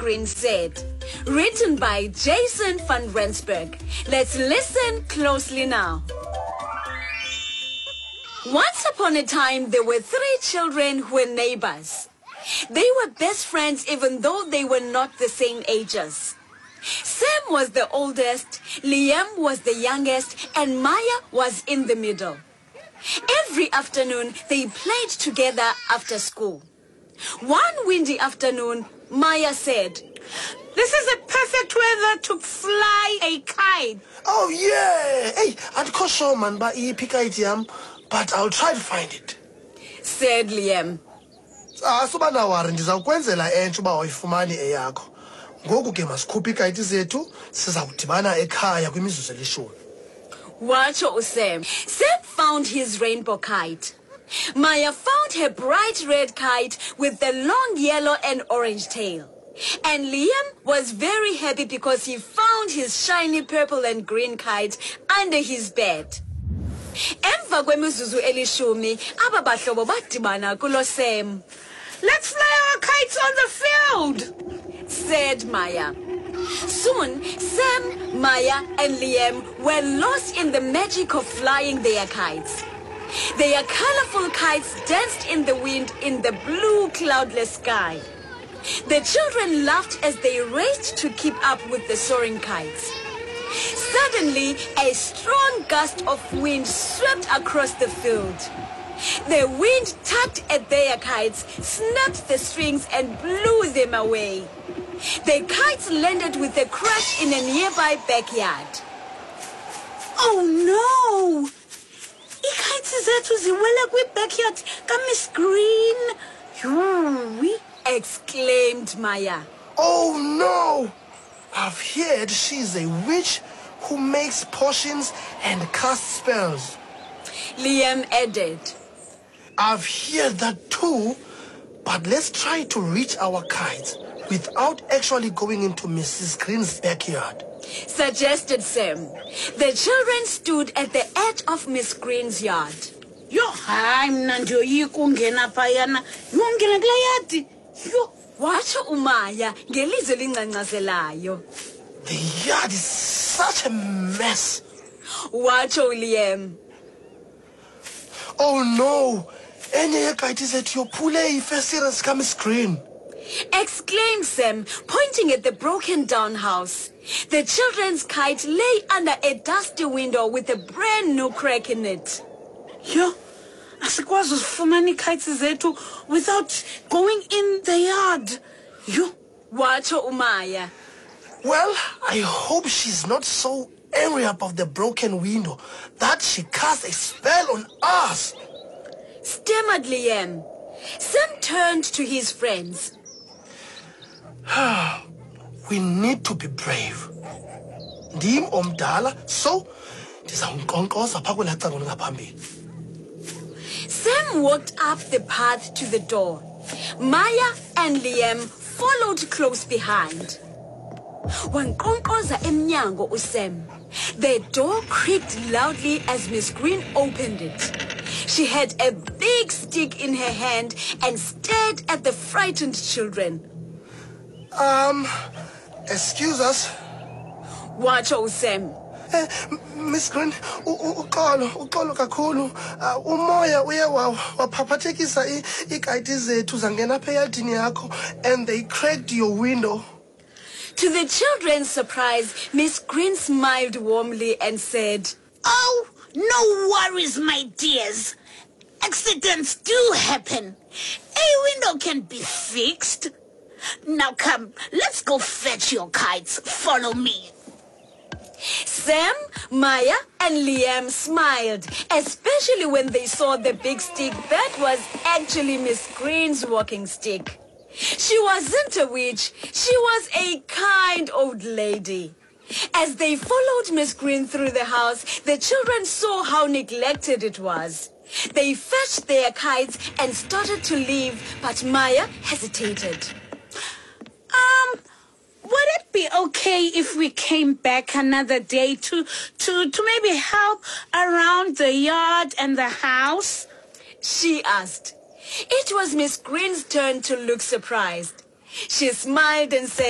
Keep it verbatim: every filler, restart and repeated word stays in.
Green said. Written by Jason van Rensburg. Let's listen closely now. Once upon a time, there were three children who were neighbors. They were best friends even though they were not the same ages. Sam was the oldest, Liam was the youngest, and Maya was in the middle. Every afternoon, they played together after school. One windy afternoon, Maya said, "This is a perfect weather to fly a kite." Oh, yeah. Hey, I'd call sure, man, but I pick it, but I'll try to find it, said Liam. Ah, so bana wari ndizakwenzela entsha uba uyifumani eyakho. Ngoku ke masikhuphe ikayiti zethu siza kudibana ekhaya kwimizuzu elishumi. Watsho uSam. Sam found his rainbow kite. Maya found her bright red kite with the long yellow and orange tail. And Liam was very happy because he found his shiny purple and green kite under his bed. Emva kwemizuzu elishumi, aba bahlobo badibana kulo Sam. "Let's fly our kites on the field," said Maya. Soon, Sam, Maya, and Liam were lost in the magic of flying their kites. Their colorful kites danced in the wind in the blue cloudless sky. The children laughed as they raced to keep up with the soaring kites. Suddenly, a strong gust of wind swept across the field. The wind tugged at their kites, snapped the strings, and blew them away. The kites landed with a crash in a nearby backyard. "Oh no! Ikites zethu ziwela kwi-backyard kaMiss Green." Yui, exclaimed Maya. Oh, no! I've heard she's a witch who makes potions and casts spells. Liam added. I've heard that too, but let's try to reach our kites without actually going into Missus Green's backyard, suggested Sam. The children stood at the edge of Miss Green's yard. "Yo, hayi mna ndiyoyika ungena phayana. Yongena kule yadi. Yo." Watsho uMaya ngelizwi elincanyazelayo. The yard is such a mess. Watsho Liam. Oh no! Enye yekayiti zethu yophule ifestire zikaMiss Green, exclaimed Sam, pointing at the broken down house. The children's kite lay under a dusty window with a brand new crack in it. "Yo, asikwazi usifumana ikites zethu without going in the yard." Yo. Watsho uMaya. Well, I hope she's not so angry about the broken window that she cast a spell on us, stammered Liam. Sam turned to his friends. We need to be brave. Ndim omdala, so ndizawunkqonkqoza phaa kwelaa cangweni ngaphambili. Sam walked up the path to the door. Maya and Liam followed close behind. Wankqonkqoza emnyango uSam. The door creaked loudly as Miss Green opened it. She had a big stick in her hand and stared at the frightened children. Um, excuse us. Watsho uSam. Eh, Miss Green, uxolo, uxolo kakhulu. Umoya uye waphaphathekisa iikayiti zethu zangena apha eyadini yakho and they cracked your window. To the children's surprise, Miss Green smiled warmly and said, "Oh, no worries, my dears. Accidents do happen. A window can be fixed. Now come, let's go fetch your kites. Follow me." Sam, Maya, and Liam smiled, especially when they saw the big stick that was actually Miss Green's walking stick. She wasn't a witch. She was a kind old lady. As they followed Miss Green through the house, the children saw how neglected it was. They fetched their kites and started to leave, but Maya hesitated. Um, would it be okay if we came back another day to, to, to maybe help around the yard and the house? She asked. It was Miss Green's turn to look surprised. She smiled and said,